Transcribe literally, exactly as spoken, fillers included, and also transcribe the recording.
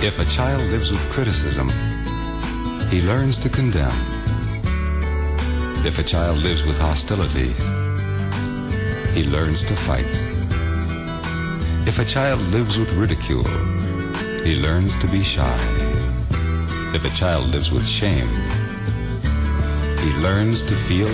If a child lives with criticism, he learns to condemn. If a child lives with hostility, he learns to fight. If a child lives with ridicule, he learns to be shy. If a child lives with shame, he learns to feel